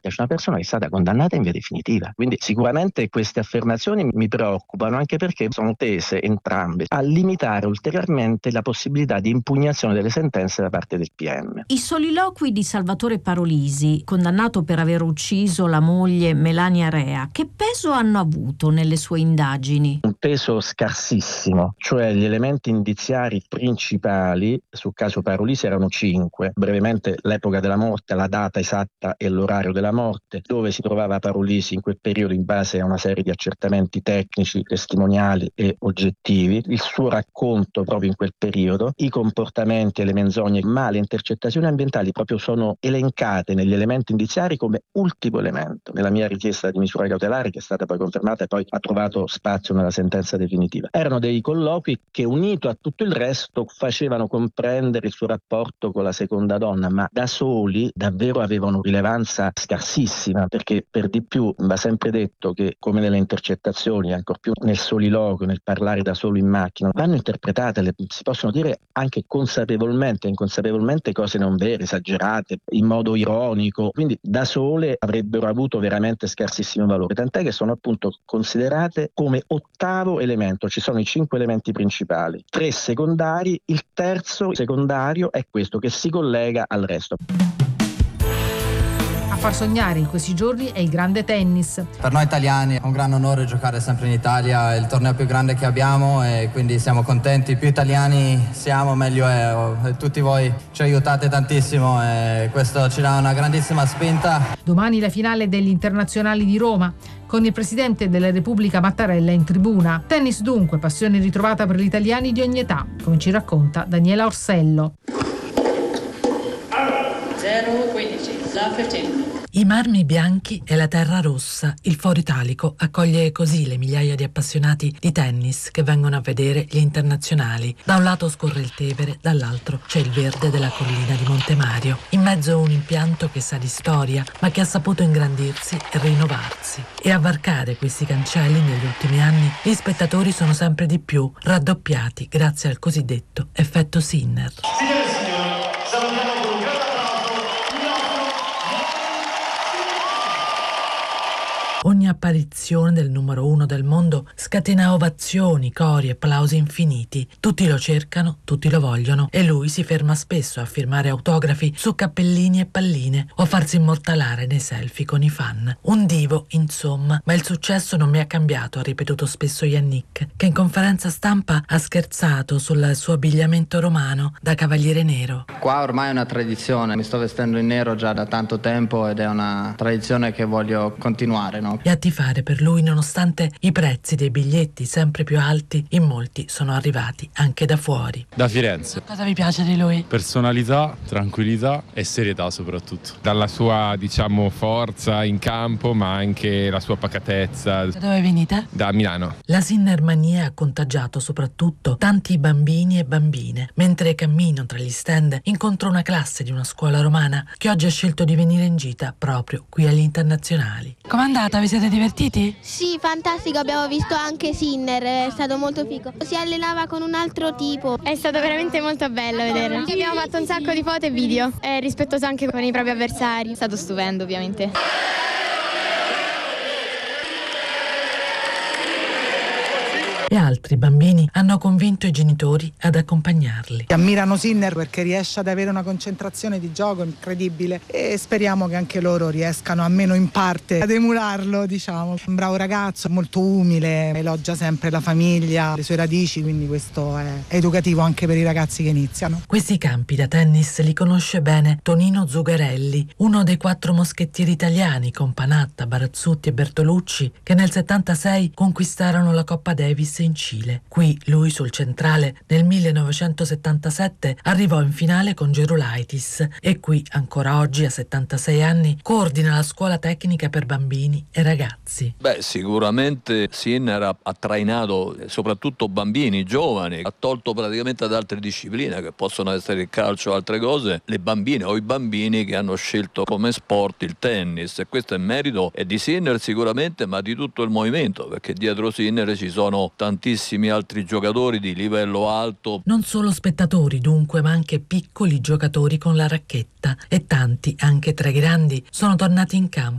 c'è una persona che è stata condannata in via definitiva. Quindi sicuramente queste affermazioni mi preoccupano, anche perché sono tese entrambe a limitare ulteriormente la possibilità di impugnazione delle sentenze da parte del PM. I soliloqui di Salvatore Parolisi, condannato per aver ucciso la moglie Melania Rea, che peso hanno avuto nelle sue indagini? Un peso scarsissimo, cioè gli elementi indiziari principali sul caso Parolisi erano 5. Brevemente l'epoca della morte, la data esatta e l'orario della morte, dove si trovava Parolisi in quel periodo in base a una serie di accertamenti tecnici, testimoniali e oggettivi, il suo racconto proprio in quel periodo, i comportamenti e le menzogne, ma le intercettazioni ambientali proprio sono elencate negli elementi indiziari come ultimo elemento nella mia richiesta di misura cautelare, che è stata poi confermata e poi ha trovato spazio nella sentenza definitiva. Erano dei colloqui che, unito a tutto il resto, facevano comprendere il suo rapporto con la seconda donna, ma da soli davvero avevano rilevanza scarsissima, perché per di più va sempre detto che, come nelle intercettazioni, ancor più nel soliloquio, nel parlare da solo in macchina, vanno interpretate, si possono dire anche consapevolmente e inconsapevolmente cose non vere, esagerate, in modo ironico, quindi da sole avrebbero avuto veramente scarsissimo valore, tant'è che sono appunto considerate come ottavo elemento. Ci sono i 5 elementi principali, 3 secondari, il terzo secondario è questo che si collega al resto. A far sognare in questi giorni è il grande tennis. Per noi italiani è un gran onore giocare sempre in Italia, è il torneo più grande che abbiamo e quindi siamo contenti. Più italiani siamo, meglio è. Tutti voi ci aiutate tantissimo e questo ci dà una grandissima spinta. Domani la finale degli internazionali di Roma, con il presidente della Repubblica Mattarella in tribuna. Tennis dunque, passione ritrovata per gli italiani di ogni età, come ci racconta Daniela Orsello. 0-15, la 15. I marmi bianchi e la terra rossa, il Foro Italico accoglie così le migliaia di appassionati di tennis che vengono a vedere gli internazionali. Da un lato scorre il Tevere, dall'altro c'è il verde della collina di Montemario. In mezzo un impianto che sa di storia, ma che ha saputo ingrandirsi e rinnovarsi. E a varcare questi cancelli negli ultimi anni, gli spettatori sono sempre di più, raddoppiati grazie al cosiddetto effetto Sinner. Signore e signori, salutiamo con un grande applauso il nostro... Ogni apparizione del numero 1 del mondo scatena ovazioni, cori e applausi infiniti. Tutti lo cercano, tutti lo vogliono e lui si ferma spesso a firmare autografi su cappellini e palline o a farsi immortalare nei selfie con i fan. Un divo, insomma, ma il successo non mi ha cambiato, ha ripetuto spesso Yannick, che in conferenza stampa ha scherzato sul suo abbigliamento romano da cavaliere nero. Qua ormai è una tradizione, mi sto vestendo in nero già da tanto tempo ed è una tradizione che voglio continuare, no? E a tifare per lui nonostante i prezzi dei biglietti sempre più alti, in molti sono arrivati anche da fuori. Da Firenze. Cosa vi piace di lui? Personalità, tranquillità e serietà soprattutto. Dalla sua, forza in campo, ma anche la sua pacatezza. Da dove venite? Da Milano. La Sinnermania ha contagiato soprattutto tanti bambini e bambine. Mentre cammino tra gli stand incontro una classe di una scuola romana che oggi ha scelto di venire in gita proprio qui agli internazionali. Com'è andata? Vi siete divertiti? Sì, fantastico, abbiamo visto anche Sinner, è stato molto figo. Si allenava con un altro tipo. È stato veramente molto bello vedere. Abbiamo fatto un sacco di foto e video, è rispettoso anche con i propri avversari. È stato stupendo, ovviamente. E altri bambini hanno convinto i genitori ad accompagnarli. Ammirano Sinner perché riesce ad avere una concentrazione di gioco incredibile e speriamo che anche loro riescano, almeno in parte, ad emularlo, diciamo. Un bravo ragazzo, molto umile, elogia sempre la famiglia, le sue radici, quindi questo è educativo anche per i ragazzi che iniziano. Questi campi da tennis li conosce bene Tonino Zugarelli, uno dei 4 moschettieri italiani con Panatta, Barazzutti e Bertolucci che nel 76 conquistarono la Coppa Davis in Cile. Qui lui sul centrale nel 1977 arrivò in finale con Gerulaitis e qui ancora oggi a 76 anni coordina la scuola tecnica per bambini e ragazzi. Sicuramente Sinner ha trainato soprattutto bambini giovani, ha tolto praticamente ad altre discipline che possono essere il calcio o altre cose, le bambine o i bambini che hanno scelto come sport il tennis, e questo è merito di Sinner sicuramente, ma di tutto il movimento, perché dietro Sinner ci sono tantissimi altri giocatori di livello alto. Non solo spettatori dunque, ma anche piccoli giocatori con la racchetta, e tanti, anche tra i grandi, sono tornati in campo